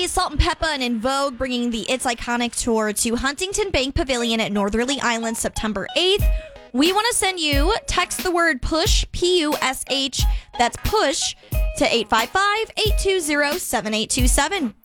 Lee, Salt and Peppa, and In Vogue bringing the It's Iconic tour to Huntington Bank Pavilion at Northerly Island September 8th. We want to send you, text the word PUSH, P-U-S-H, that's PUSH, to 855-820-7827.